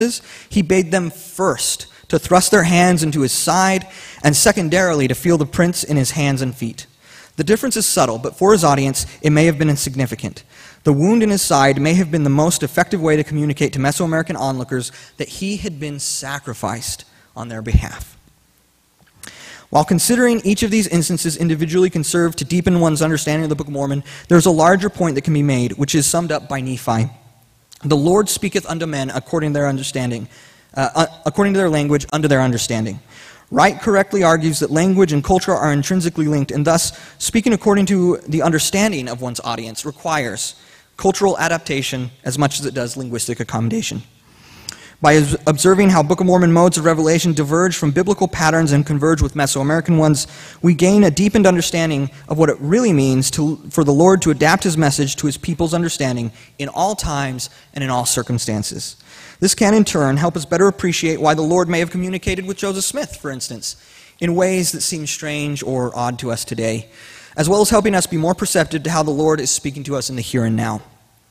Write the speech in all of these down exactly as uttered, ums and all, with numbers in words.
he bade them first to thrust their hands into his side, and secondarily to feel the prints in his hands and feet. The difference is subtle, but for his audience, it may have been insignificant. The wound in his side may have been the most effective way to communicate to Mesoamerican onlookers that he had been sacrificed on their behalf. While considering each of these instances individually can serve to deepen one's understanding of the Book of Mormon, there's a larger point that can be made, which is summed up by Nephi. The Lord speaketh unto men according to their understanding, uh, according to their language, unto their understanding. Wright correctly argues that language and culture are intrinsically linked, and thus speaking according to the understanding of one's audience requires cultural adaptation as much as it does linguistic accommodation. By observing how Book of Mormon modes of revelation diverge from biblical patterns and converge with Mesoamerican ones, we gain a deepened understanding of what it really means to, for the Lord to adapt his message to his people's understanding in all times and in all circumstances. This can, in turn, help us better appreciate why the Lord may have communicated with Joseph Smith, for instance, in ways that seem strange or odd to us today, as well as helping us be more perceptive to how the Lord is speaking to us in the here and now.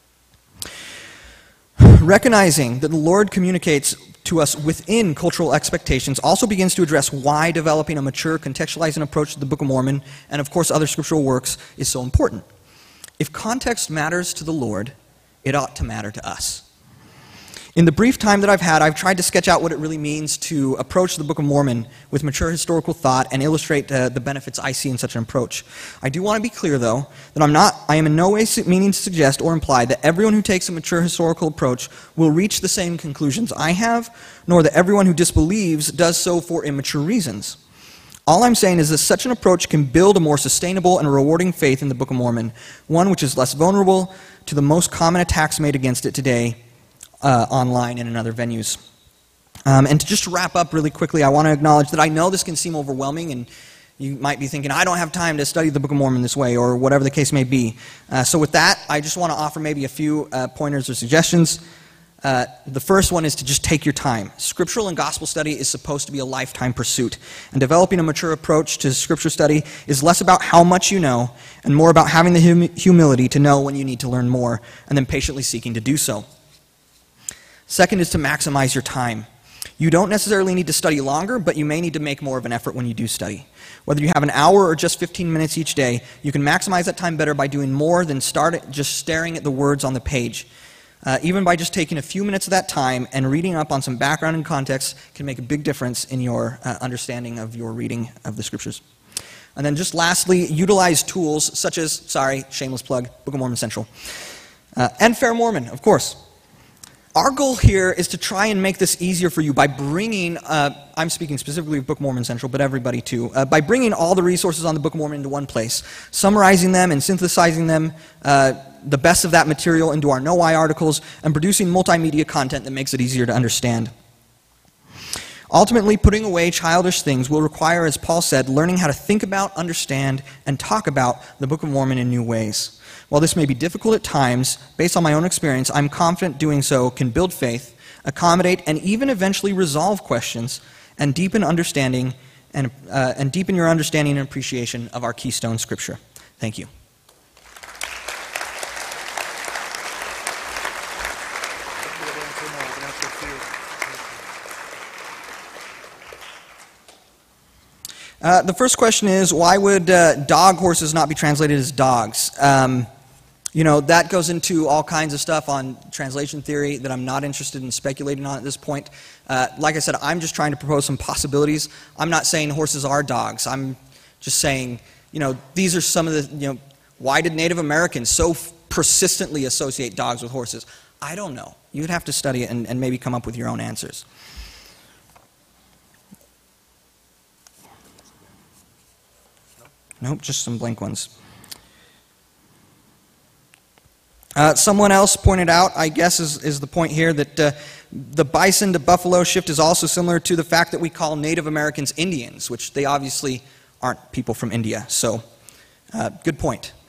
Recognizing that the Lord communicates to us within cultural expectations also begins to address why developing a mature, contextualizing approach to the Book of Mormon, and of course other scriptural works, is so important. If context matters to the Lord, it ought to matter to us. In the brief time that I've had, I've tried to sketch out what it really means to approach the Book of Mormon with mature historical thought and illustrate uh, the benefits I see in such an approach. I do want to be clear, though, that I'm not, I am in no way meaning to suggest or imply that everyone who takes a mature historical approach will reach the same conclusions I have, nor that everyone who disbelieves does so for immature reasons. All I'm saying is that such an approach can build a more sustainable and rewarding faith in the Book of Mormon, one which is less vulnerable to the most common attacks made against it today, Uh, online and in other venues. Um, and to just wrap up really quickly, I want to acknowledge that I know this can seem overwhelming, and you might be thinking, I don't have time to study the Book of Mormon this way, or whatever the case may be. Uh, so with that, I just want to offer maybe a few uh, pointers or suggestions. Uh, the first one is to just take your time. Scriptural and gospel study is supposed to be a lifetime pursuit, and developing a mature approach to scripture study is less about how much you know and more about having the hum humility to know when you need to learn more, and then patiently seeking to do so. Second is to maximize your time. You don't necessarily need to study longer, but you may need to make more of an effort when you do study. Whether you have an hour or just fifteen minutes each day, you can maximize that time better by doing more than start just staring at the words on the page. Uh, even by just taking a few minutes of that time and reading up on some background and context can make a big difference in your uh, understanding of your reading of the scriptures. And then just lastly, utilize tools such as, sorry, shameless plug, Book of Mormon Central. Uh, and Fair Mormon, of course. Our goal here is to try and make this easier for you by bringing, uh, I'm speaking specifically of Book of Mormon Central, but everybody too, uh, by bringing all the resources on the Book of Mormon into one place, summarizing them and synthesizing them, uh, the best of that material into our Know Why articles, and producing multimedia content that makes it easier to understand. Ultimately, putting away childish things will require, as Paul said, learning how to think about, understand, and talk about the Book of Mormon in new ways. While this may be difficult at times, based on my own experience, I'm confident doing so can build faith, accommodate, and even eventually resolve questions, and deepen understanding and, uh, and deepen your understanding and appreciation of our keystone scripture. Thank you. Uh, the first question is, why would uh, dog horses not be translated as dogs? Um, you know, that goes into all kinds of stuff on translation theory that I'm not interested in speculating on at this point. Uh, like I said, I'm just trying to propose some possibilities. I'm not saying horses are dogs. I'm just saying, you know, these are some of the, you know, why did Native Americans so persistently associate dogs with horses? I don't know. You would have to study it and, and maybe come up with your own answers. Nope, just some blank ones. Uh, someone else pointed out, I guess is, is the point here, that uh, the bison to buffalo shift is also similar to the fact that we call Native Americans Indians, which they obviously aren't people from India. So, uh, good point.